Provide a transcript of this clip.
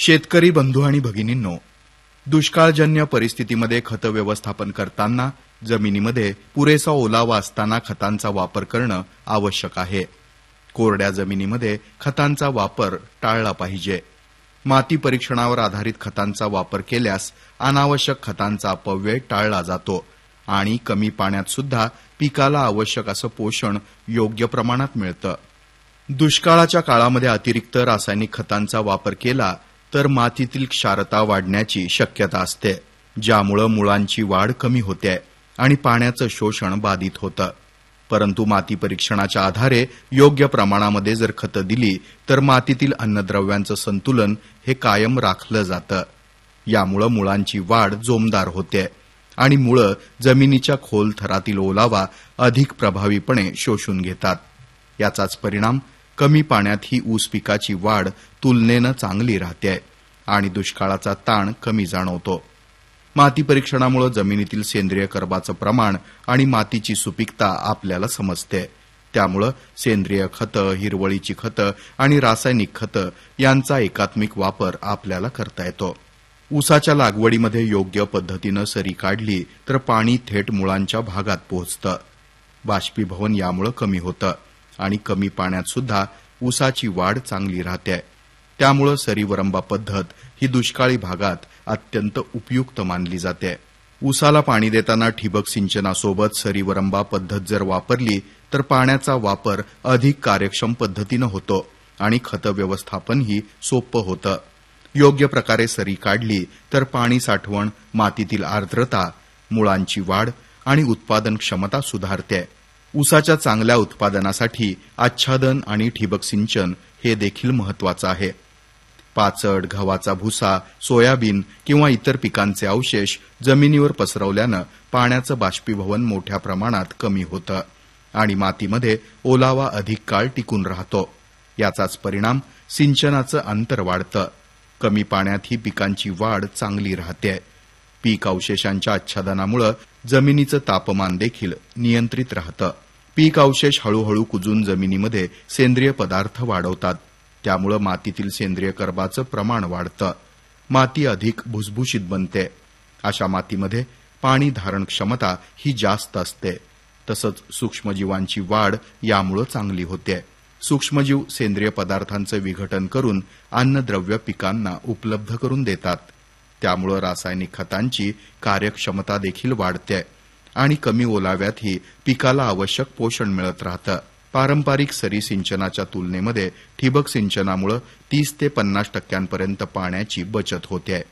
शेतकरी बंधू आणि भगिनींनो, दुष्काळजन्य परिस्थितीमध्ये खत व्यवस्थापन करताना जमिनीमध्ये पुरेसा ओलावा असताना खतांचा वापर करणं आवश्यक आहे. कोरड्या जमिनीमध्ये खतांचा वापर टाळला पाहिजे. माती परीक्षणावर आधारित खतांचा वापर केल्यास अनावश्यक खतांचा अपव्यय टाळला जातो आणि कमी पाण्यात सुद्धा पिकाला आवश्यक असं पोषण योग्य प्रमाणात मिळतं. दुष्काळाच्या काळामध्ये अतिरिक्त रासायनिक खतांचा वापर केला तर मातीतील क्षारता वाढण्याची शक्यता असते, ज्यामुळे मुळांची वाढ कमी होते आणि पाण्याचं शोषण बाधित होतं. परंतु माती परीक्षणाच्या आधारे योग्य प्रमाणामध्ये जर खतं दिली तर मातीतील अन्नद्रव्यांचं संतुलन हे कायम राखलं जातं. यामुळे मुळांची वाढ जोमदार होते आणि मुळं जमिनीच्या खोल थरातील ओलावा अधिक प्रभावीपणे शोषून घेतात. याचाच परिणाम कमी पाण्यात ही ऊस पिकाची वाढ तुलनेनं चांगली राहते आणि दुष्काळाचा ताण कमी जाणवतो. माती परीक्षणामुळे जमिनीतील सेंद्रिय कर्बाचं प्रमाण आणि मातीची सुपीकता आपल्याला समजते. त्यामुळे सेंद्रिय खतं, हिरवळीची खतं आणि रासायनिक खतं यांचा एकात्मिक वापर आपल्याला करता येतो. ऊसाच्या लागवडीमध्ये योग्य पद्धतीनं सरी काढली तर पाणी थेट मुळांच्या भागात पोहोचतं. बाष्पीभवन यामुळे कमी होतं आणि कमी पाण्यात सुद्धा ऊसाची वाढ चांगली राहते. त्यामुळे सरीवरंबा पद्धत ही दुष्काळी भागात अत्यंत उपयुक्त मानली जाते. ऊसाला पाणी देताना ठिबक सिंचनासोबत सरीवरंबा पद्धत जर वापरली तर पाण्याचा वापर अधिक कार्यक्षम पद्धतीनं होतो आणि खत व्यवस्थापनही सोपं होतं. योग्य प्रकारे सरी काढली तर पाणी साठवण, मातीतील आर्द्रता, मुळांची वाढ आणि उत्पादन क्षमता सुधारते. ऊसाच्या चांगल्या उत्पादनासाठी आच्छादन आणि ठिबक सिंचन हे देखील महत्वाचं आहे. पाचड, गव्हाचा भुसा, सोयाबीन किंवा इतर पिकांचे अवशेष जमिनीवर पसरवल्यानं पाण्याचं बाष्पीभवन मोठ्या प्रमाणात कमी होतं आणि मातीमध्ये ओलावा अधिक काळ टिकून राहतो. याचाच परिणाम सिंचनाचं अंतर वाढतं. कमी पाण्यात ही पिकांची वाढ चांगली राहते. पीक अवशेषांच्या आच्छादनामुळे जमिनीचं तापमान देखील नियंत्रित राहतं. पीक अवशेष हळूहळू कुजून जमिनीमध्ये सेंद्रिय पदार्थ वाढवतात. त्यामुळे मातीतील सेंद्रिय कर्बाचं प्रमाण वाढतं. माती अधिक भुसभुशीत बनते. अशा मातीमध्ये पाणी धारण क्षमता ही जास्त असते. तसंच सूक्ष्मजीवांची वाढ यामुळे चांगली होते. सूक्ष्मजीव सेंद्रिय पदार्थांचं विघटन करून अन्नद्रव्य पिकांना उपलब्ध करून देतात. त्यामुळे रासायनिक खतांची कार्यक्षमता देखील वाढते आणि कमी ओलाव्यातही पिकाला आवश्यक पोषण मिळत राहतं. पारंपरिक सरी सिंचनाच्या तुलनेमध्ये ठिबक सिंचनामुळे 30 ते 50% पाण्याची बचत होते.